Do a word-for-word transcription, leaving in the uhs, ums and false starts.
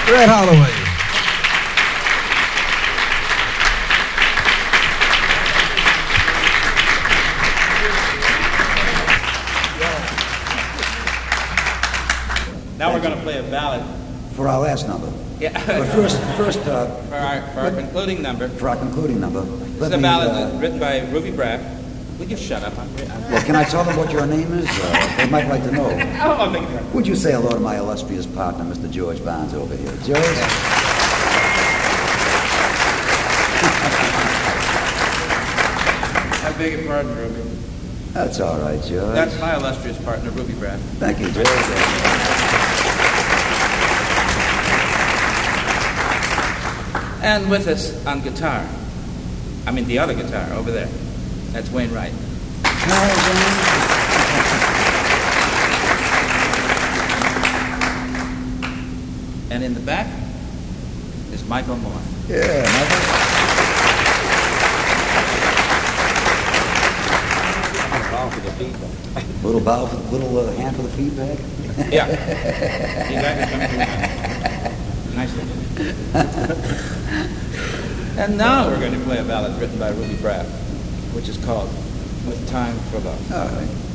Red Holloway. Now we're going to play a ballad. For our last number. Yeah. But first, first uh, for our, for our concluding number. For our concluding number. This is a ballad uh, written by Ruby Braff. Would you shut up? I'm, I'm well, can I tell them what your name is? Uh, they might like to know. Oh, I'll make it. Would you say hello to my illustrious partner, Mister George Barnes, over here? George? I beg your pardon, Ruby. That's all right, George. That's my illustrious partner, Ruby Braff. Thank you, George. And with us on guitar, I mean the other guitar over there, that's Wayne Wright. And in the back is Michael Moore. Yeah, Michael. Little bow, for, little uh, hand for the feedback. Yeah. Nicely. And now we're going to play a ballad written by Ruby Braff, which is called "With Time for Love." All right.